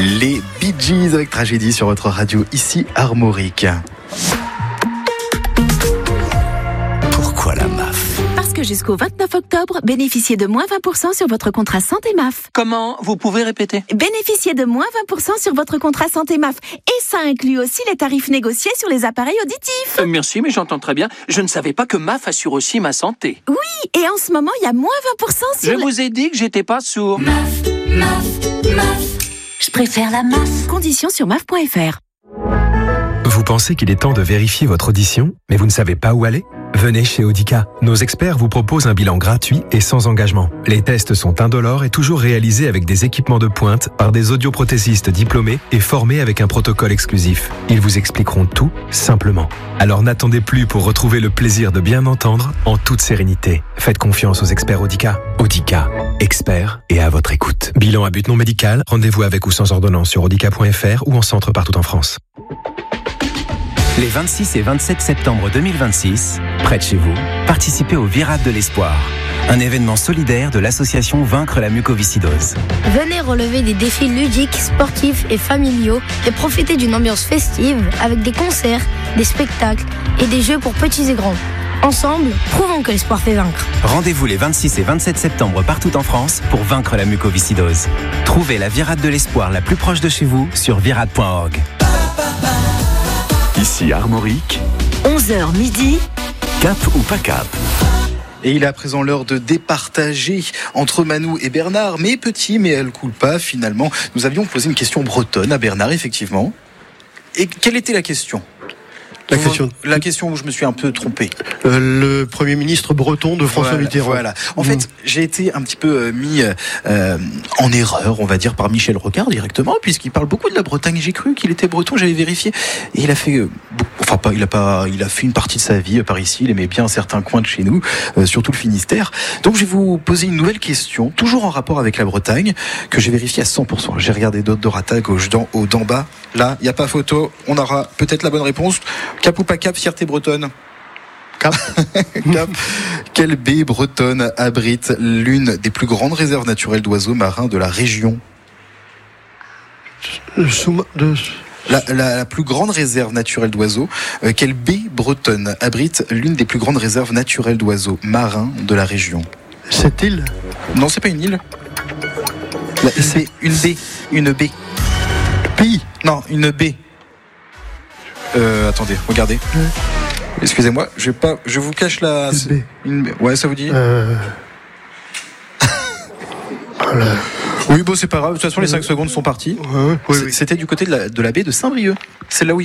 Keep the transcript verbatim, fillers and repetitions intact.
Les Bee Gees avec Tragédie sur votre radio, ici Armorique. Pourquoi la M A F ? Parce que jusqu'au vingt-neuf octobre, bénéficiez de moins vingt pour cent sur votre contrat santé M A F. Comment ? Vous pouvez répéter ? Bénéficiez de moins vingt pour cent sur votre contrat santé M A F. Et ça inclut aussi les tarifs négociés sur les appareils auditifs. Euh, merci, mais j'entends très bien. Je ne savais pas que M A F assure aussi ma santé. Oui, et en ce moment, il y a moins vingt pour cent sur... Je le... vous ai dit que j'étais pas sourd. M A F, M A F, M A F. Je préfère la M A F. Conditions sur M A F point F R. Vous pensez qu'il est temps de vérifier votre audition, mais vous ne savez pas où aller ? Venez chez Audica. Nos experts vous proposent un bilan gratuit et sans engagement. Les tests sont indolores et toujours réalisés avec des équipements de pointe par des audioprothésistes diplômés et formés avec un protocole exclusif. Ils vous expliqueront tout simplement. Alors n'attendez plus pour retrouver le plaisir de bien entendre en toute sérénité. Faites confiance aux experts Audica. Audica, experts et à votre écoute. Bilan à but non médical, rendez-vous avec ou sans ordonnance sur audica point F R ou en centre partout en France. Les vingt-six et vingt-sept septembre deux mille vingt-six, près de chez vous, participez au Virade de l'Espoir, un événement solidaire de l'association Vaincre la mucoviscidose. Venez relever des défis ludiques, sportifs et familiaux et profiter d'une ambiance festive avec des concerts, des spectacles et des jeux pour petits et grands. Ensemble, prouvons que l'espoir fait vaincre. Rendez-vous les vingt-six et vingt-sept septembre partout en France pour vaincre la mucoviscidose. Trouvez la Virade de l'Espoir la plus proche de chez vous sur virade point org. Ici Armorique, onze heures midi. cap ou pas cap ? Et il est à présent l'heure de départager entre Manou et Bernard. Mais petit, mais elle coule pas finalement. Nous avions posé une question bretonne à Bernard, effectivement. Et quelle était la question ? La question... la question où je me suis un peu trompé. Euh, le Premier ministre breton de François voilà, Mitterrand. Voilà. En mmh. fait, j'ai été un petit peu euh, mis euh, en erreur, on va dire, par Michel Rocard directement, puisqu'il parle beaucoup de la Bretagne. J'ai cru qu'il était breton, j'avais vérifié. Et il a fait, euh, beaucoup, enfin pas, il a pas, il a fait une partie de sa vie euh, par ici. Il aimait bien certains coins de chez nous, euh, surtout le Finistère. Donc je vais vous poser une nouvelle question, toujours en rapport avec la Bretagne, que j'ai vérifié à cent pour cent. J'ai regardé d'autres d'Orata, gauche d'en haut, d'en bas. Là, il n'y a pas photo. On aura peut-être la bonne réponse. Cap ou pas cap, fierté bretonne. Cap. Cap. Quelle baie bretonne abrite l'une des plus grandes réserves naturelles d'oiseaux marins de la région ? De... La, la, la plus grande réserve naturelle d'oiseaux. Euh, quelle baie bretonne abrite l'une des plus grandes réserves naturelles d'oiseaux marins de la région ? Cette île ? Non, c'est pas une île. La, c'est une baie. Une baie. Pays ? Non, une baie. Euh, attendez, regardez. Mmh. Excusez-moi, je vais pas, je vous cache la. Une... Ouais, ça vous dit euh... voilà. Oui, bon, c'est pas grave. De toute façon, les cinq secondes sont parties. Ouais, ouais, oui, oui. C'était du côté de la, de la baie de Saint-Brieuc. C'est là où il